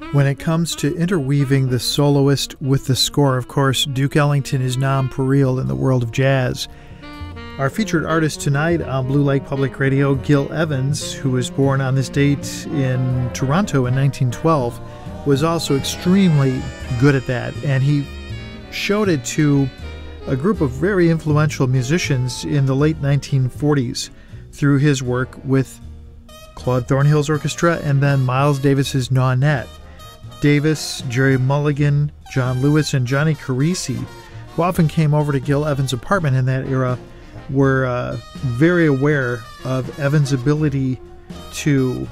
When it comes to interweaving the soloist with the score, of course, Duke Ellington is non-pareil in the world of jazz. Our featured artist tonight on Blue Lake Public Radio, Gil Evans, who was born on this date in Toronto in 1912, was also extremely good at that, and he showed it to a group of very influential musicians in the late 1940s through his work with Claude Thornhill's orchestra and then Miles Davis's Nonet. Davis, Jerry Mulligan, John Lewis, and Johnny Carisi, who often came over to Gil Evans' apartment in that era, were very aware of Evans' ability to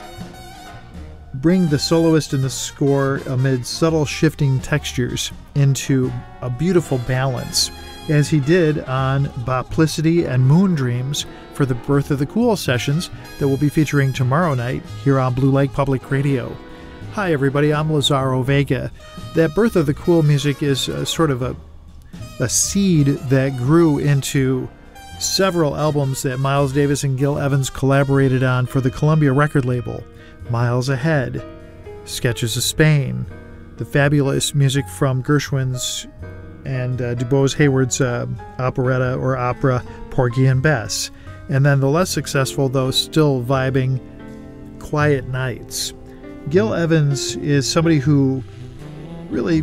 bring the soloist and the score amid subtle shifting textures into a beautiful balance, as he did on Boplicity and Moon Dreams for the Birth of the Cool sessions that we'll be featuring tomorrow night here on Blue Lake Public Radio. Hi everybody, I'm Lazaro Vega. That Birth of the Cool music is sort of a seed that grew into several albums that Miles Davis and Gil Evans collaborated on for the Columbia record label. Miles Ahead, Sketches of Spain, the fabulous music from Gershwin's and DuBose Hayward's operetta or opera Porgy and Bess, and then the less successful, though still vibing, Quiet Nights. Gil Evans is somebody who really,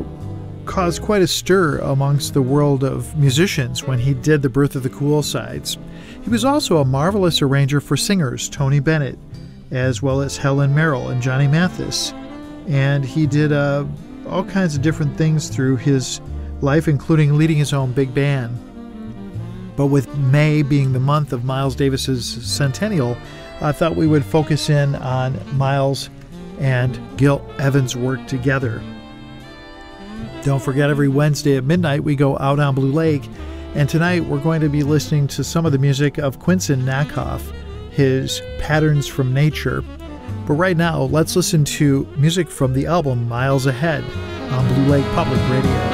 caused quite a stir amongst the world of musicians when he did the Birth of the Cool sides. He was also a marvelous arranger for singers, Tony Bennett, as well as Helen Merrill and Johnny Mathis. And he did all kinds of different things through his life, including leading his own big band. But with May being the month of Miles Davis's centennial, I thought we would focus in on Miles and Gil Evans' work together. Don't forget, every Wednesday at midnight we go out on Blue Lake, and tonight we're going to be listening to some of the music of Quincy Nakoff, his Patterns from Nature. But right now, let's listen to music from the album Miles Ahead on Blue Lake Public Radio.